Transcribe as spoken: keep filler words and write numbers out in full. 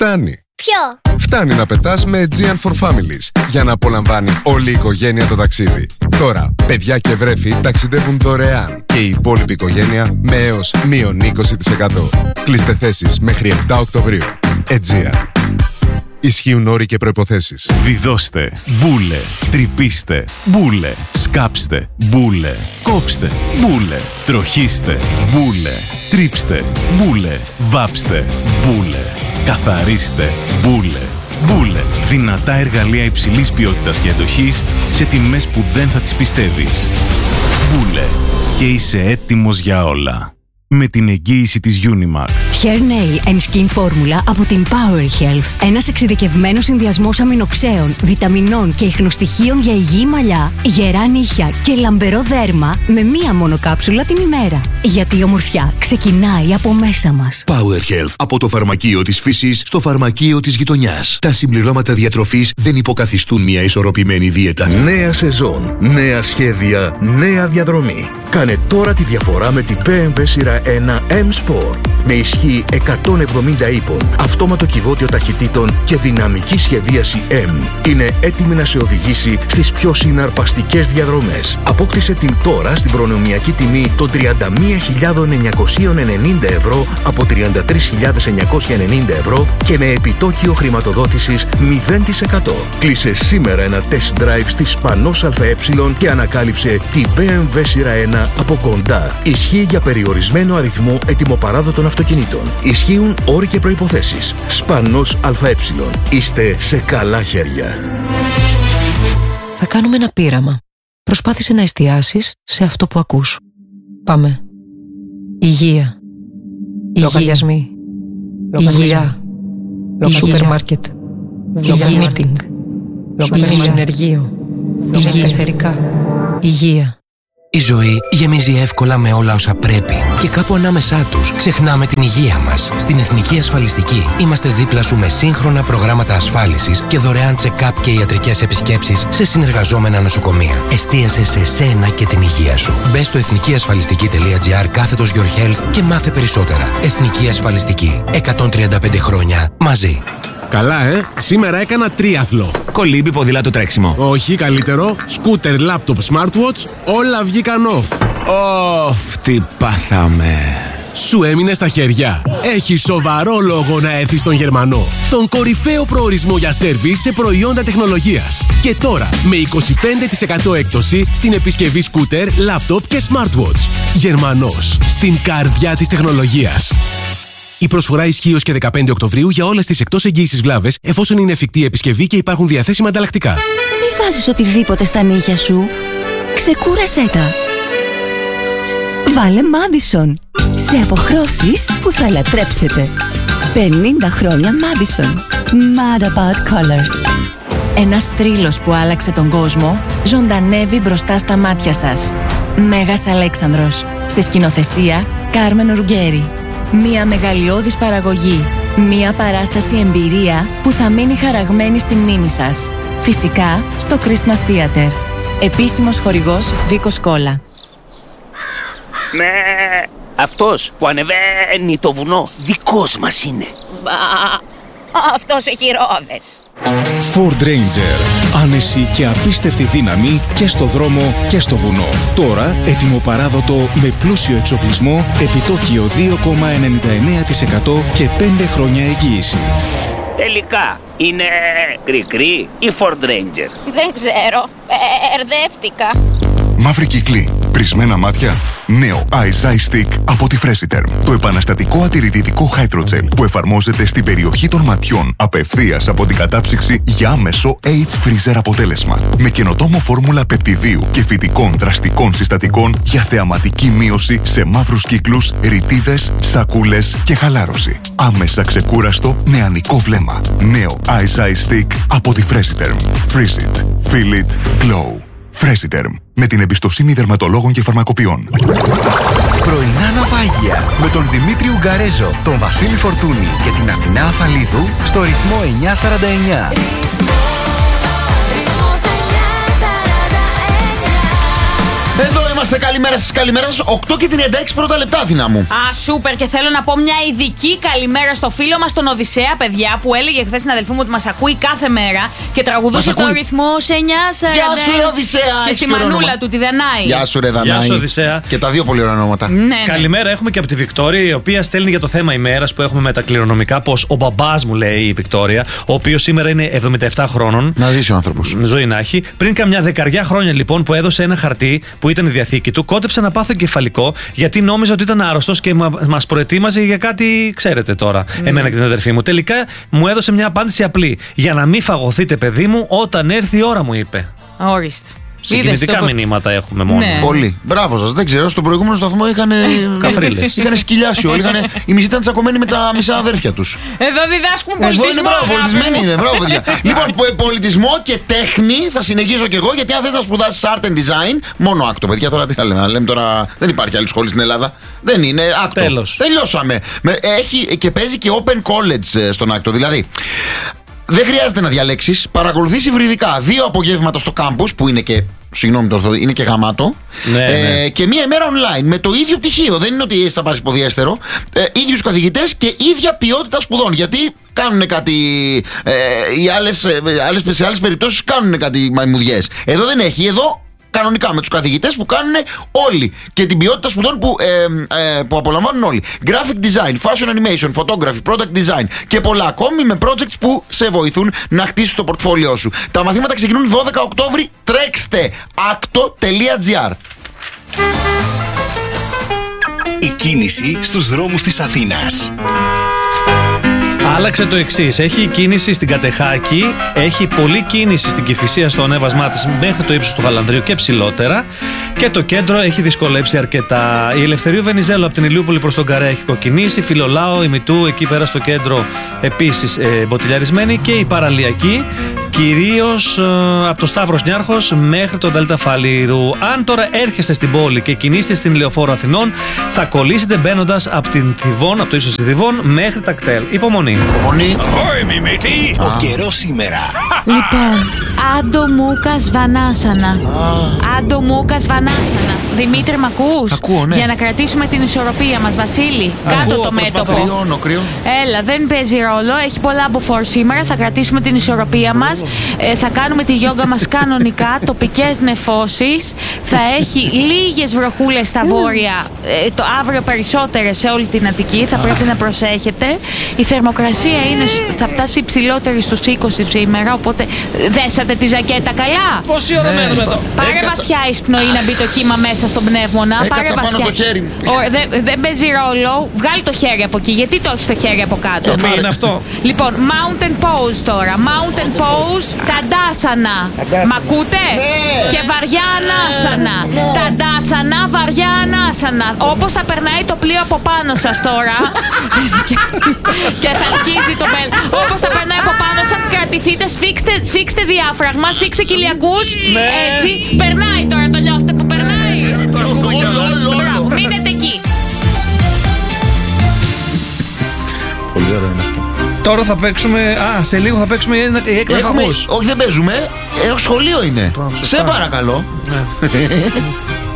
Φτάνει. Ποιο? Φτάνει να πετάς με Aegean for Families για να απολαμβάνει όλη η οικογένεια το ταξίδι. Τώρα, παιδιά και βρέφη ταξιδεύουν δωρεάν και η υπόλοιπη οικογένεια με έως μείον είκοσι τοις εκατό. Κλείστε θέσεις μέχρι επτά Οκτωβρίου. Aegean. Ισχύουν όροι και προϋποθέσεις. Βιδώστε, μπούλε, τρυπήστε, μπούλε, σκάψτε, μπούλε, κόψτε, μπούλε, τροχίστε, μπούλε, τρίψτε, μπούλε, βάψτε, μπούλε, καθαρίστε, μπούλε. Μπούλε, δυνατά εργαλεία υψηλής ποιότητας και αντοχής σε τιμές που δεν θα τις πιστεύεις. Μπούλε, και είσαι έτοιμος για όλα. Με την εγγύηση της Unimac. Hair Nail and Skin Formula από την Power Health. Ένας εξειδικευμένος συνδυασμός αμινοξέων, βιταμινών και ιχνοστοιχείων για υγιή μαλλιά, γερά νύχια και λαμπερό δέρμα με μία μόνο κάψουλα την ημέρα. Γιατί η ομορφιά ξεκινάει από μέσα μας. Power Health. Από το φαρμακείο της φύσης στο φαρμακείο της γειτονιάς. Τα συμπληρώματα διατροφής δεν υποκαθιστούν μια ισορροπημένη δίαιτα. Νέα σεζόν, νέα σχέδια, νέα διαδρομή. Κάνε τώρα τη διαφορά με την μπι εμ ντάμπλιου σειρά ένα M-Sport. Με ισχύ εκατόν εβδομήντα ύπων, αυτόματο κυβότιο ταχυτήτων και δυναμική σχεδίαση M. Είναι έτοιμη να σε οδηγήσει στις πιο συναρπαστικές διαδρομές. Απόκτησε την τώρα στην προνομιακή τιμή των τριάντα μία χιλιάδες εννιακόσια ενενήντα ευρώ από τριάντα τρεις χιλιάδες εννιακόσια ενενήντα ευρώ και με επιτόκιο χρηματοδότησης μηδέν τοις εκατό. Κλείσε σήμερα ένα test drive στη Σπανός ΑΕ και ανακάλυψε την μπι εμ ντάμπλιου σειρά ένα από κοντά. Ισχύει για περιορισμένο αριθμό ετοιμοπαράδοτων αυτοκινήτων. Ισχύουν όροι και προϋποθέσεις. Σπανός ΑΕ. Είστε σε καλά χέρια. Θα κάνουμε ένα πείραμα. Προσπάθησε να εστιάσεις σε αυτό που ακούς. Πάμε. Υγεία. Λογαριασμοί. Υγεία. Σούπερ μάρκετ. Υγεία μίτινγκ. Υγεία ενεργείο. Υγεία εθερικά. Υγεία. Η ζωή γεμίζει εύκολα με όλα όσα πρέπει και κάπου ανάμεσά τους ξεχνάμε την υγεία μας. Στην Εθνική Ασφαλιστική είμαστε δίπλα σου με σύγχρονα προγράμματα ασφάλισης και δωρεάν check-up και ιατρικές επισκέψεις σε συνεργαζόμενα νοσοκομεία. Εστίασε σε σένα και την υγεία σου. Μπες στο εθνικιασφαλιστική.gr κάθετος Your Health και μάθε περισσότερα. Εθνική Ασφαλιστική. εκατόν τριάντα πέντε χρόνια μαζί. Καλά, ε! Σήμερα έκανα τρίαθλο. Κολύμπι, ποδήλατο, τρέξιμο. Όχι, καλύτερο. Σκούτερ, λάπτοπ, smartwatch, όλα βγήκαν off. Ωφ, τι πάθαμε. Σου έμεινε στα χέρια. Έχει σοβαρό λόγο να έρθεις στον Γερμανό. Τον κορυφαίο προορισμό για σέρβις σε προϊόντα τεχνολογίας. Και τώρα με είκοσι πέντε τοις εκατό έκπτωση στην επισκευή σκούτερ, λάπτοπ και smartwatch. Γερμανός. Στην καρδιά της τεχνολογίας. Η προσφορά ισχύει ως και δεκαπέντε Οκτωβρίου για όλες τις εκτός εγγύησης βλάβες, εφόσον είναι εφικτή η επισκευή και υπάρχουν διαθέσιμα ανταλλακτικά. Μη βάζεις οτιδήποτε στα νύχια σου. Ξεκούρασέ τα. Βάλε Madison. Σε αποχρώσεις που θα λατρέψετε. πενήντα χρόνια Madison. Mad about colors. Ένας θρύλος που άλλαξε τον κόσμο ζωντανεύει μπροστά στα μάτια σας. Μέγας Αλέξανδρος. Σε σκηνοθεσία Κάρμεν Ρουγκέρι. Μια μεγαλειώδης παραγωγή. Μια παράσταση εμπειρία που θα μείνει χαραγμένη στη μνήμη σας. Φυσικά στο Christmas Theater. Επίσημος χορηγός Βίκος Κόλλα. Με αυτός που ανεβαίνει το βουνό δικός μας είναι. Μπα, αυτός έχει ρόδες. Ford Ranger. Άνεση και απίστευτη δύναμη και στο δρόμο και στο βουνό. Τώρα ετοιμοπαράδοτο με πλούσιο εξοπλισμό, επιτόκιο δύο κόμμα ενενήντα εννέα τοις εκατό και πέντε χρόνια εγγύηση. Τελικά είναι κρικρί ή Ford Ranger? Δεν ξέρω, ερδεύτηκα. Μαύρη κύκλη, πρισμένα μάτια. Νέο Eyes Eye Stick από τη Freshiterm. Το επαναστατικό ατηρητικό Hydrogel που εφαρμόζεται στην περιοχή των ματιών απευθείας από την κατάψυξη για άμεσο Age Freezer αποτέλεσμα. Με καινοτόμο φόρμουλα πεπτιδίου και φυτικών δραστικών συστατικών για θεαματική μείωση σε μαύρους κύκλους, ρητίδες, σακούλες και χαλάρωση. Άμεσα ξεκούραστο νεανικό βλέμμα. Νέο Eyes Eye Stick από τη Freshiterm. Freeze it. Feel it. Glow. Freshiterm. Με την εμπιστοσύνη δερματολόγων και φαρμακοποιών. Πρωινά ναυάγια με τον Δημήτρη Ουγγαρέζο, τον Βασίλη Φορτούνη και την Αθηνά Αφαλίδου στο ρυθμό εννιακόσια σαράντα εννιά. Εδώ είμαστε. είμαστε, καλημέρα σας, καλημέρα σας. οκτώ και τριάντα έξι πρώτα λεπτά, Αθηνά μου. Α, σούπερ, και θέλω να πω μια ειδική καλημέρα στο φίλο μας τον Οδυσσέα, παιδιά, που έλεγε χθες στην αδελφή μου ότι μας ακούει κάθε μέρα και τραγουδούσε το ρυθμό εννιά σαράντα. Γεια σου, ρε Οδυσσέα. Και στη μανούλα του, τη Δανάη. Γεια σου, ρε Δανάη. Γεια σου, Οδυσσέα. Και τα δύο πολύ ωραία ονόματα. Ναι, ναι. Καλημέρα, έχουμε και από τη Βικτόρια, η οποία στέλνει για το θέμα ημέρας που έχουμε με τα κληρονομικά, πως ο μπαμπάς μου, λέει η Βικτόρια, ο οποίος σήμερα είναι εβδομήντα επτά χρόνων. Να ζήσει ο άνθρωπος. Ζωή να έχει. Πριν καμιά δεκαριά χρόνια, λοιπόν, που έδωσε ένα χαρτί που ήταν η διαθήκη του, κότεψε να πάθω κεφαλικό, γιατί νόμιζα ότι ήταν άρρωστος και μας προετοίμαζε για κάτι, ξέρετε τώρα, mm. εμένα και την αδερφή μου. Τελικά μου έδωσε μια απάντηση απλή. Για να μην φαγωθείτε, παιδί μου, όταν έρθει η ώρα, μου είπε. Ορίστε. Συγκινητικά το... μηνύματα έχουμε μόνο. Ναι. Πολύ. Μπράβο σας. Δεν ξέρω, στον προηγούμενο σταθμό είχαν. Καφρίλες. Είχαν σκυλιάσει όλοι. Είχαν... Οι μισοί ήταν τσακωμένοι με τα μισά αδέρφια τους. Εδώ διδάσκουμε πολιτισμό. Εδώ είναι μπράβο, πολιτισμένοι είναι. Μπράβο, παιδιά. Λοιπόν, πολιτισμό και τέχνη θα συνεχίσω κι εγώ, γιατί αν θες να σπουδάσεις art and design, μόνο άκτο, παιδιά. Τώρα τι θα λέμε. λέμε τώρα, δεν υπάρχει άλλη σχολή στην Ελλάδα. Δεν είναι άκτο. Τέλος. Τελειώσαμε. Έχει και παίζει και open college στον άκτο. Δηλαδή. Δεν χρειάζεται να διαλέξεις. Παρακολουθείς υβριδικά δύο απογεύματα στο κάμπους, που είναι και. Συγγνώμη το είναι και γαμάτο. Ναι, ε, ναι. Και μία ημέρα online με το ίδιο πτυχίο. Δεν είναι ότι θα πάρεις υποδιέστερο. Ε, ίδιους καθηγητές και ίδια ποιότητα σπουδών. Γιατί κάνουν κάτι. Ε, οι άλλες, ε, άλλες, σε άλλες περιπτώσεις κάνουν κάτι μαϊμουδιές. Εδώ δεν έχει. Εδώ. Κανονικά με τους καθηγητές που κάνουν όλοι και την ποιότητα σπουδών που, ε, ε, που απολαμβάνουν όλοι. Graphic design, fashion animation, photography, product design και πολλά ακόμη με projects που σε βοηθούν να χτίσεις το πορτφόλιό σου. Τα μαθήματα ξεκινούν δώδεκα Οκτώβρη. Τρέξτε άκτο τελεία τζι άρ. Η κίνηση στους δρόμους της Αθήνας. Άλλαξε το εξής. Έχει κίνηση στην Κατεχάκη, έχει πολλή κίνηση στην Κηφισία στο ανέβασμά της μέχρι το ύψος του Γαλανδρίου και ψηλότερα. Και το κέντρο έχει δυσκολέψει αρκετά. Η Ελευθερίου Βενιζέλου από την Ηλιούπολη προς τον Καρέ έχει κοκκινήσει. Φιλολάο, Ημιτού, εκεί πέρα στο κέντρο επίσης ε, μποτιλιαρισμένη. Και η παραλιακή, κυρίως ε, από το Σταύρος Νιάρχος μέχρι το Δέλτα Φαλήρου. Αν τώρα έρχεστε στην πόλη και κινείστε στην Λεωφόρο Αθηνών, θα κολλήσετε μπαίνοντας από την Θηβών, από το ύψος της Θηβών μέχρι τα κτέλ. Υπομονή. Υπομονή. Ωι, μιμητή. Ο καιρός σήμερα. Λοιπόν, Άντο Μούκας Βανάσανα. Άντο Μούκας Βανάσανα. Δημήτρη, μ' ακούς? Ακούω, ναι. Για να κρατήσουμε την ισορροπία μας, Βασίλη. Κάτω το μέτωπο. Κρύο, κρύο. Έλα, δεν παίζει ρόλο. Έχει πολλά μποφόρ σήμερα. Θα κρατήσουμε την ισορροπία μας. Ε, θα κάνουμε τη γιόγκα μας κανονικά. Τοπικές νεφώσεις. Θα έχει λίγες βροχούλες στα βόρεια. Ε, το αύριο περισσότερες σε όλη την Αττική. Θα πρέπει να προσέχετε. Η θερμοκρασία είναι, θα φτάσει υψηλότερη στους είκοσι σήμερα. Οπότε δέσατε τη ζακέτα καλά. Πόση ώρα μένουμε εδώ? Πάρε βαθιά εισπνοή να μπει το κύμα μέσα στον πνεύμονα. Έκατσα πάνω στο χέρι μου. Δεν δε παίζει ρόλο. Βγάλει το χέρι από εκεί. Γιατί το έχεις το χέρι από κάτω? Τι είναι αυτό? Λοιπόν, mountain pose τώρα. Mountain pose, ταντάσανα. Μ' ακούτε? Και βαριά ανάσανα. Ταντάσανα, βαριά ανάσανα. Όπως θα περνάει το πλοίο από πάνω σας τώρα. Και θα σκίζει το μπέλ. Όπως θα περνάει από πάνω σας, κρατηθείτε, σφίξτε, σφίξτε διάφραγμα, σφίξτε κοιλιακούς. Ναι. Έτσι. Περνάει τώρα, το νιώθετε που περνάει? Μπράβο, μείνετε εκεί. Πολύ ωραίο είναι αυτό. Τώρα θα παίξουμε. Α, σε λίγο θα παίξουμε η έκνα χαμούς. Όχι, δεν παίζουμε. Έχω σχολείο είναι. Σε παρακαλώ. Ναι.